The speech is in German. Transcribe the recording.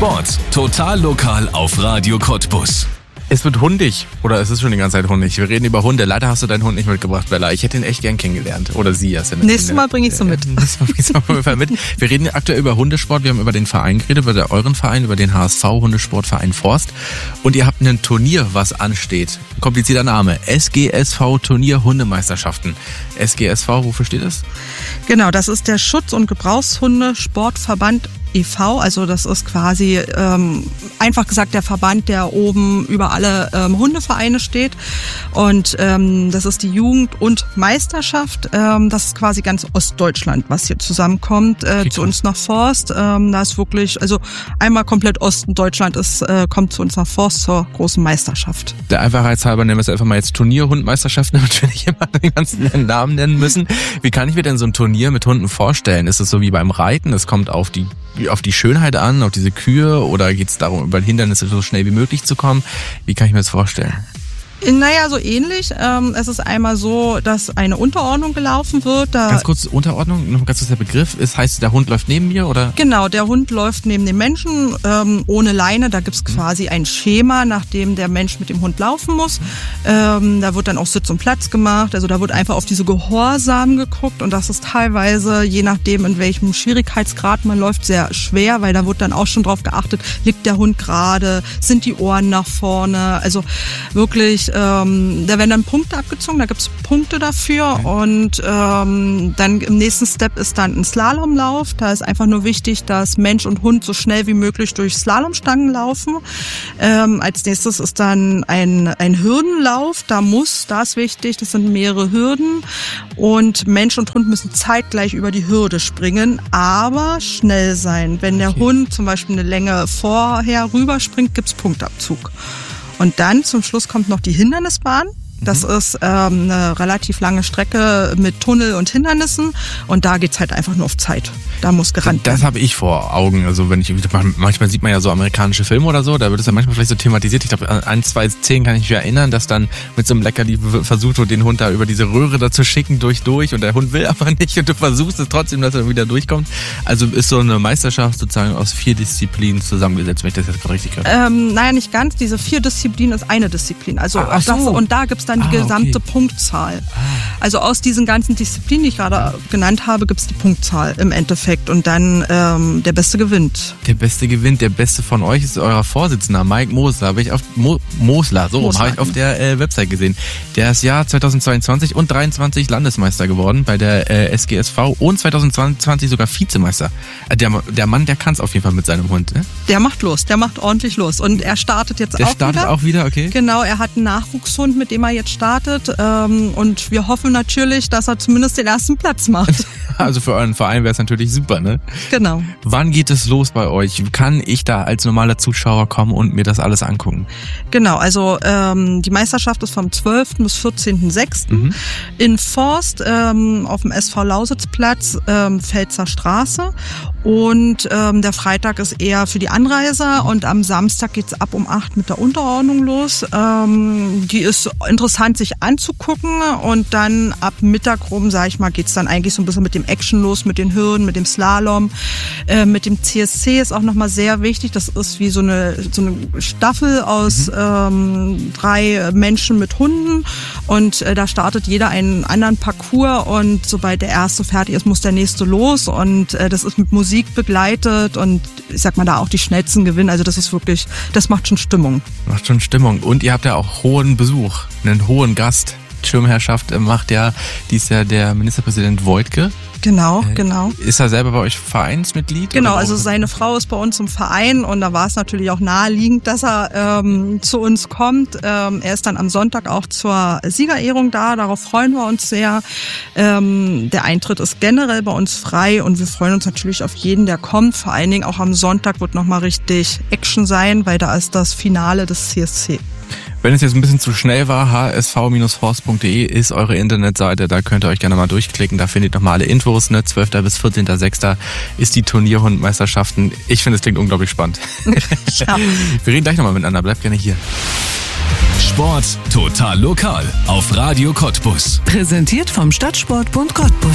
Sport. Total lokal auf Radio Cottbus. Es wird hundig. Oder es ist schon die ganze Zeit hundig. Wir reden über Hunde. Leider hast du deinen Hund nicht mitgebracht, Bella. Ich hätte ihn echt gern kennengelernt. Oder sie erst. Nächstes Mal bringe ich so mit. Nächstes Mal bringe ich auf jeden Fall mit. Wir reden aktuell über Hundesport. Wir haben über den Verein geredet, über euren Verein, über den HSV Hundesportverein Forst. Und ihr habt ein Turnier, was ansteht. Komplizierter Name. SGSV Turnier Hundemeisterschaften. SGSV, wofür steht das? Genau, das ist der Schutz- und Gebrauchshunde-Sportverband e.V., also das ist quasi einfach gesagt der Verband, der oben über alle Hundevereine steht, und das ist die Jugend- und Meisterschaft, das ist quasi ganz Ostdeutschland, was hier zusammenkommt, zu uns nach Forst, da ist wirklich, also einmal komplett Osten Deutschland kommt zu uns nach Forst zur großen Meisterschaft. Der Einfachheit halber nennen wir es einfach mal jetzt Turnier-Hundmeisterschaften, damit wir nicht immer den ganzen Namen nennen müssen. Wie kann ich mir denn so ein Turnier mit Hunden vorstellen? Ist es so wie beim Reiten, es kommt auf die Schönheit an, auf diese Kühe, oder geht es darum, über Hindernisse so schnell wie möglich zu kommen? Wie kann ich mir das vorstellen? Naja, so ähnlich. Es ist einmal so, dass eine Unterordnung gelaufen wird. Ganz kurz, Unterordnung, noch ganz kurz der Begriff. Heißt, der Hund läuft neben mir, oder? Genau, der Hund läuft neben dem Menschen, ohne Leine. Da gibt's quasi ein Schema, nach dem der Mensch mit dem Hund laufen muss. Da wird dann auch Sitz und Platz gemacht. Also da wird einfach auf diese Gehorsam geguckt, und das ist teilweise, je nachdem in welchem Schwierigkeitsgrad man läuft, sehr schwer, weil da wird dann auch schon drauf geachtet, liegt der Hund gerade, sind die Ohren nach vorne. Also wirklich, da werden dann Punkte abgezogen, da gibt's Punkte dafür, und dann im nächsten Step ist dann ein Slalomlauf. Da ist einfach nur wichtig, dass Mensch und Hund so schnell wie möglich durch Slalomstangen laufen. Als nächstes ist dann ein Hürdenlauf, da ist wichtig, das sind mehrere Hürden, und Mensch und Hund müssen zeitgleich über die Hürde springen, aber schnell sein. Wenn der Hund zum Beispiel eine Länge vorher rüberspringt, gibt's Punktabzug. Und dann zum Schluss kommt noch die Hindernisbahn. Das ist eine relativ lange Strecke mit Tunnel und Hindernissen, und da geht's halt einfach nur auf Zeit. Da muss gerannt werden. Das habe ich vor Augen. Also manchmal sieht man ja so amerikanische Filme oder so, da wird es ja manchmal vielleicht so thematisiert. Ich glaube, an 1, 2 Szenen kann ich mich erinnern, dass dann mit so einem Leckerli versucht wird, den Hund da über diese Röhre da zu schicken, durch, und der Hund will aber nicht, und du versuchst es trotzdem, dass er wieder durchkommt. Also ist so eine Meisterschaft sozusagen aus 4 Disziplinen zusammengesetzt, wenn ich das jetzt gerade richtig höre. Naja, nicht ganz. Diese 4 Disziplinen ist eine Disziplin. Also und da gibt's dann die gesamte Punktzahl. Also aus diesen ganzen Disziplinen, die ich gerade genannt habe, gibt's die Punktzahl im Endeffekt, und dann der Beste gewinnt. Der Beste gewinnt. Der Beste von euch ist euer Vorsitzender, Mike Mosler. Habe ich auf habe ich auf der Website gesehen. Der ist ja 2022 und 2023 Landesmeister geworden bei der SGSV und 2022 sogar Vizemeister. Der Mann, der kann es auf jeden Fall mit seinem Hund. Ne? Der macht ordentlich los, und er startet jetzt auch wieder. Der startet auch wieder, okay. Genau, er hat einen Nachwuchshund, mit dem er jetzt startet, und wir hoffen natürlich, dass er zumindest den ersten Platz macht. Also für euren Verein wäre es natürlich super, ne? Genau. Wann geht es los bei euch? Kann ich da als normaler Zuschauer kommen und mir das alles angucken? Genau, also die Meisterschaft ist vom 12. bis 14.06. In Forst auf dem SV Lausitzplatz, Pfälzer Straße. Und der Freitag ist eher für die Anreiser, und am Samstag geht's ab um 8 mit der Unterordnung los. Die ist interessant sich anzugucken, und dann ab Mittag rum, sag ich mal, geht's dann eigentlich so ein bisschen mit dem Action los, mit den Hürden, mit dem Slalom, mit dem CSC ist auch nochmal sehr wichtig. Das ist wie so eine Staffel aus 3 Menschen mit Hunden, und da startet jeder einen anderen Parcours, und sobald der erste fertig ist, muss der nächste los, und das ist mit Musik begleitet, und ich sag mal, da auch die schnellsten gewinnen. Also das ist wirklich, das macht schon Stimmung. Macht schon Stimmung. Und ihr habt ja auch hohen Besuch, einen hohen Gast. Schirmherrschaft macht ja dies Jahr der Ministerpräsident Woidke. Genau. Ist er selber bei euch Vereinsmitglied? Genau, also seine Frau ist bei uns im Verein, und da war es natürlich auch naheliegend, dass er zu uns kommt. Er ist dann am Sonntag auch zur Siegerehrung da, darauf freuen wir uns sehr. Der Eintritt ist generell bei uns frei, und wir freuen uns natürlich auf jeden, der kommt. Vor allen Dingen auch am Sonntag wird nochmal richtig Action sein, weil da ist das Finale des CSC. Wenn es jetzt ein bisschen zu schnell war, hsv-forst.de ist eure Internetseite, da könnt ihr euch gerne mal durchklicken, da findet ihr nochmal alle Infos, ne? 12. bis 14.06. ist die Turnierhundmeisterschaften. Ich finde, es klingt unglaublich spannend. Ja. Wir reden gleich nochmal miteinander, bleibt gerne hier. Sport total lokal auf Radio Cottbus. Präsentiert vom Stadtsportbund Cottbus.